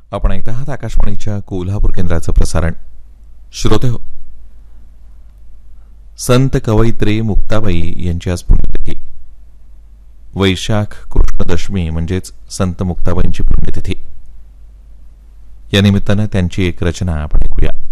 आपण ऐकत आहात आकाशवाणीच्या कोल्हापूर केंद्राचं प्रसारण. श्रोते हो, संत कवयित्री मुक्ताबाई यांची आज पुण्यतिथी. वैशाख कृष्ण दशमी म्हणजेच संत मुक्ताबाईंची पुण्यतिथी. या निमित्तानं त्यांची एक रचना आपण ऐकूया.